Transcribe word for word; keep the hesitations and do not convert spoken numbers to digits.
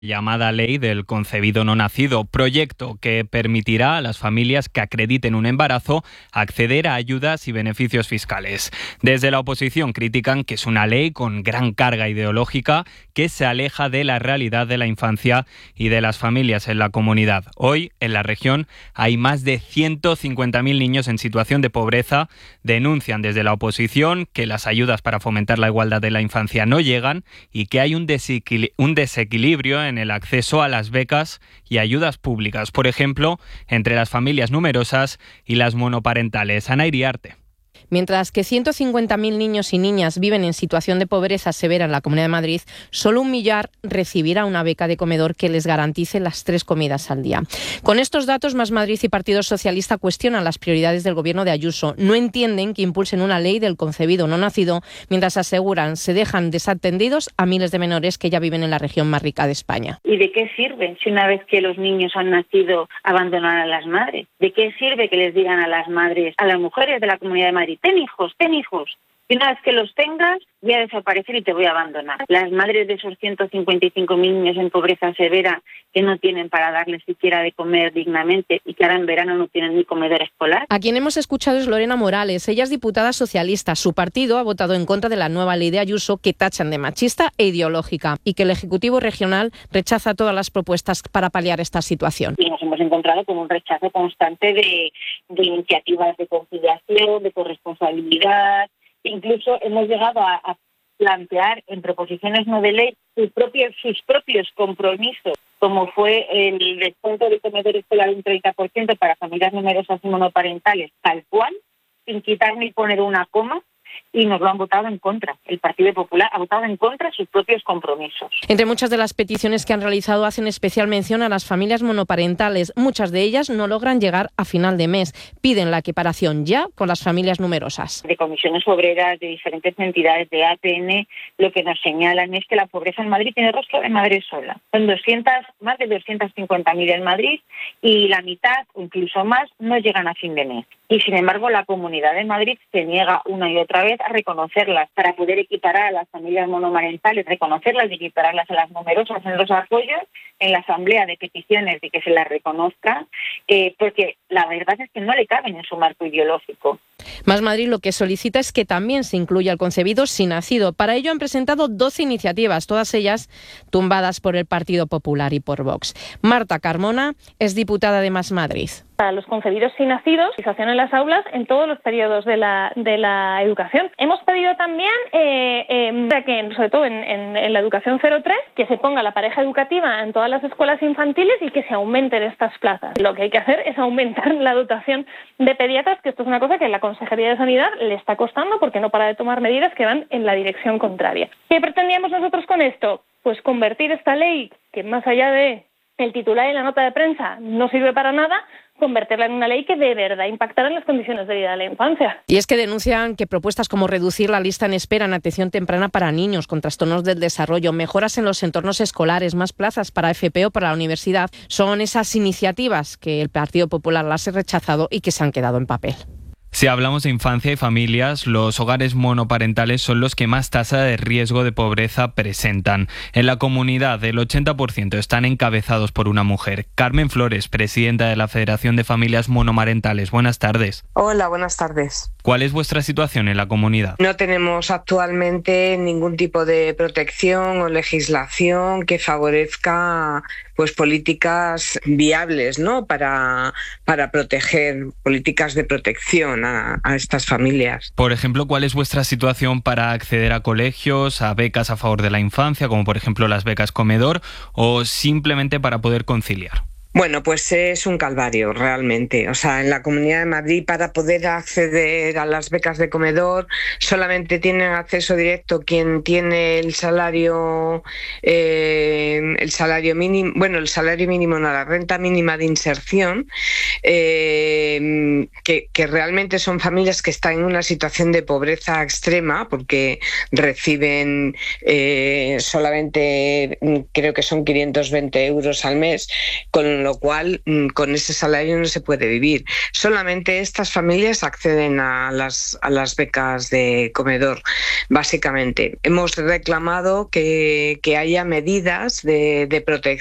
Llamada Ley del Concebido No Nacido, proyecto que permitirá a las familias que acrediten un embarazo acceder a ayudas y beneficios fiscales. Desde la oposición critican que es una ley con gran carga ideológica que se aleja de la realidad de la infancia y de las familias en la comunidad. Hoy, en la región, hay más de ciento cincuenta mil niños en situación de pobreza. Denuncian desde la oposición que las ayudas para fomentar la igualdad de la infancia no llegan y que hay un desequil- un desequilibrio en en el acceso a las becas y ayudas públicas, por ejemplo, entre las familias numerosas y las monoparentales. Ana Iriarte. Mientras que ciento cincuenta mil niños y niñas viven en situación de pobreza severa en la Comunidad de Madrid, solo un millar recibirá una beca de comedor que les garantice las tres comidas al día. Con estos datos, Más Madrid y Partido Socialista cuestionan las prioridades del gobierno de Ayuso. No entienden que impulsen una ley del concebido no nacido, mientras aseguran se dejan desatendidos a miles de menores que ya viven en la región más rica de España. ¿Y de qué sirve si una vez que los niños han nacido abandonar a las madres? ¿De qué sirve que les digan a las madres, a las mujeres de la Comunidad de Madrid, ten hijos, ten hijos, y una vez que los tengas voy a desaparecer y te voy a abandonar? Las madres de esos ciento cincuenta y cinco mil niños en pobreza severa que no tienen para darles siquiera de comer dignamente y que ahora en verano no tienen ni comedor escolar. A quien hemos escuchado es Lorena Morales. Ella es diputada socialista. Su partido ha votado en contra de la nueva ley de Ayuso que tachan de machista e ideológica y que el Ejecutivo regional rechaza todas las propuestas para paliar esta situación. Y nos hemos encontrado con un rechazo constante de, de iniciativas de conciliación, de corresponsabilidad. Incluso hemos llegado a, a plantear en proposiciones no de ley sus propios, sus propios compromisos, como fue el descuento de comedor escolar de un treinta por ciento para familias numerosas y monoparentales, tal cual, sin quitar ni poner una coma, y nos lo han votado en contra. El Partido Popular ha votado en contra de sus propios compromisos. Entre muchas de las peticiones que han realizado hacen especial mención a las familias monoparentales. Muchas de ellas no logran llegar a final de mes. Piden la equiparación ya con las familias numerosas. De comisiones obreras, de diferentes entidades de A P N, lo que nos señalan es que la pobreza en Madrid tiene rostro de madre sola. Son doscientas, más de doscientas cincuenta mil en Madrid y la mitad, o incluso más, no llegan a fin de mes. Y sin embargo, la Comunidad de Madrid se niega una y otra vez a reconocerlas para poder equiparar a las familias monomarentales, reconocerlas y equipararlas a las numerosas en los apoyos, en la asamblea de peticiones de que se las reconozca, eh, porque la verdad es que no le caben en su marco ideológico. Más Madrid lo que solicita es que también se incluya el concebido sin nacido. Para ello han presentado doce iniciativas, todas ellas tumbadas por el Partido Popular y por Vox. Marta Carmona es diputada de Más Madrid. Para los concebidos sin nacidos, situación en las aulas en todos los periodos de la, de la educación. Hemos pedido también, eh, eh, que sobre todo en, en, en la educación cero tres, que se ponga la pareja educativa en todas las escuelas infantiles y que se aumenten estas plazas. Lo que hay que hacer es aumentar la dotación de pediatras, que esto es una cosa que la Consejería de Sanidad le está costando porque no para de tomar medidas que van en la dirección contraria. ¿Qué pretendíamos nosotros con esto? Pues convertir esta ley, que más allá de el titular y la nota de prensa no sirve para nada, convertirla en una ley que de verdad impactará en las condiciones de vida de la infancia. Y es que denuncian que propuestas como reducir la lista en espera en atención temprana para niños con trastornos del desarrollo, mejoras en los entornos escolares, más plazas para F P o para la universidad, son esas iniciativas que el Partido Popular las ha rechazado y que se han quedado en papel. Si hablamos de infancia y familias, los hogares monoparentales son los que más tasa de riesgo de pobreza presentan. En la comunidad, el ochenta por ciento están encabezados por una mujer. Carmen Flores, presidenta de la Federación de Familias Monomarentales. Buenas tardes. Hola, buenas tardes. ¿Cuál es vuestra situación en la comunidad? No tenemos actualmente ningún tipo de protección o legislación que favorezca pues políticas viables, ¿no? Para, para proteger, políticas de protección a, a estas familias. Por ejemplo, ¿cuál es vuestra situación para acceder a colegios, a becas a favor de la infancia, como por ejemplo las becas comedor, o simplemente para poder conciliar? Bueno, pues es un calvario realmente. O sea, en la Comunidad de Madrid, para poder acceder a las becas de comedor, solamente tienen acceso directo quien tiene el salario, eh, el salario mínimo, bueno, el salario mínimo no, la renta mínima de inserción, eh, que, que realmente son familias que están en una situación de pobreza extrema porque reciben eh, solamente, creo que son quinientos veinte euros al mes, con lo cual con ese salario no se puede vivir. Solamente estas familias acceden a las, a las becas de comedor, básicamente. Hemos reclamado que, que haya medidas de, de protección